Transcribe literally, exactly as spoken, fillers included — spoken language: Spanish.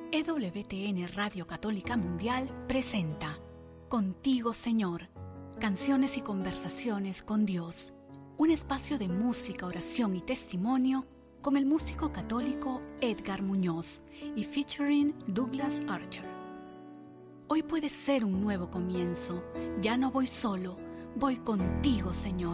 E W T N Radio Católica Mundial presenta Contigo, Señor, canciones y conversaciones con Dios, un espacio de música, oración y testimonio con el músico católico Edgar Muñoz y featuring Douglas Archer. Hoy puede ser un nuevo comienzo, ya no voy solo, voy contigo, Señor.